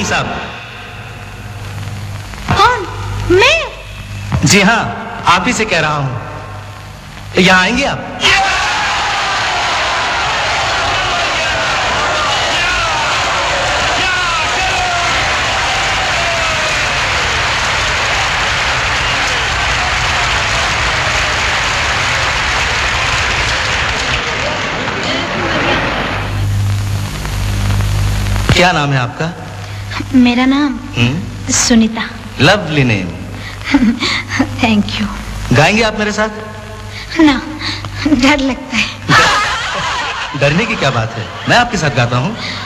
वकील साहब। कौन? मैं? जी हाँ, आप ही से कह रहा हूं। यहाँ आएंगे आप? क्या नाम है आपका? मेरा नाम Sunita. Lovely name. Thank you. गाएंगे आप मेरे साथ? ना, डर लगता है। डरने की क्या बात है, मैं आपके साथ गाता हूँ।